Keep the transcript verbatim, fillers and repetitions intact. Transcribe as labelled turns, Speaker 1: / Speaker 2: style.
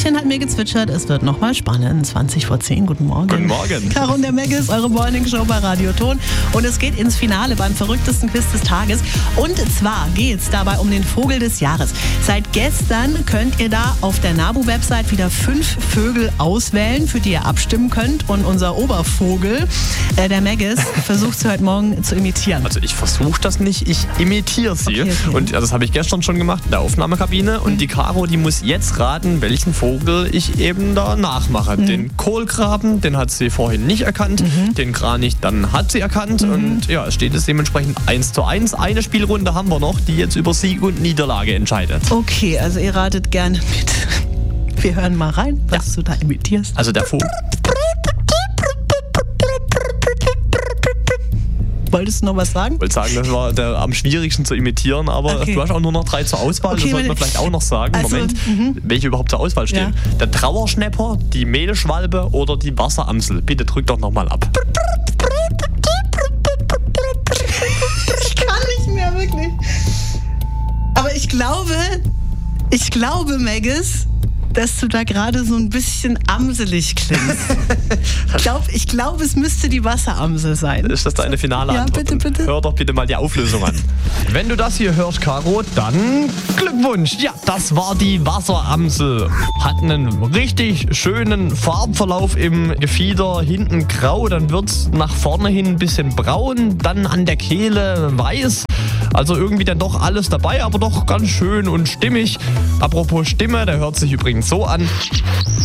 Speaker 1: Mäuschen hat mir gezwitschert, es wird nochmal spannend. zwanzig vor zehn, guten Morgen.
Speaker 2: Guten Morgen.
Speaker 1: Caro und der Meggis, eure Morningshow bei Radio Ton. Und es geht ins Finale beim verrücktesten Quiz des Tages. Und zwar geht es dabei um den Vogel des Jahres. Seit gestern könnt ihr da auf der NABU-Website wieder fünf Vögel auswählen, für die ihr abstimmen könnt. Und unser Obervogel, äh, der Meggis, versucht sie heute Morgen zu imitieren.
Speaker 2: Also ich versuche das nicht, ich imitiere sie.
Speaker 1: Okay, okay.
Speaker 2: Und das habe ich gestern schon gemacht in der Aufnahmekabine. Und die Caro, die muss jetzt raten, welchen Vogel ich eben da nachmache. Mhm. Den Kohlgraben, den hat sie vorhin nicht erkannt. Mhm. Den Kranich, dann hat sie erkannt. Mhm. Und ja, es steht jetzt dementsprechend eins zu eins. Eine Spielrunde haben wir noch, die jetzt über Sieg und Niederlage entscheidet.
Speaker 1: Okay, also ihr ratet gerne mit. Wir hören mal rein, was ja. du da imitierst.
Speaker 2: Also der Vogel.
Speaker 1: Wolltest du noch was sagen?
Speaker 2: Ich wollte sagen, das war der am schwierigsten zu imitieren, aber okay. du hast auch nur noch drei zur Auswahl. Okay, das sollte man vielleicht auch noch sagen. Also, Moment, m-hmm. welche überhaupt zur Auswahl stehen. Ja. Der Trauerschnäpper, die Mehlschwalbe oder die Wasseramsel. Bitte drück doch nochmal ab.
Speaker 1: Ich kann nicht mehr, wirklich. Aber ich glaube, ich glaube, Meggis, dass du da gerade so ein bisschen amselig klingst. ich glaube, ich glaub, es müsste die Wasseramsel sein.
Speaker 2: Ist das deine finale
Speaker 1: ja,
Speaker 2: Antwort?
Speaker 1: Ja, bitte, bitte.
Speaker 2: Hör doch bitte mal die Auflösung an. Wenn du das hier hörst, Caro, dann Glückwunsch. Ja, das war die Wasseramsel. Hat einen richtig schönen Farbverlauf im Gefieder. Hinten grau, dann wird es nach vorne hin ein bisschen braun, dann an der Kehle weiß. Also irgendwie dann doch alles dabei, aber doch ganz schön und stimmig. Apropos Stimme, der hört sich übrigens so an.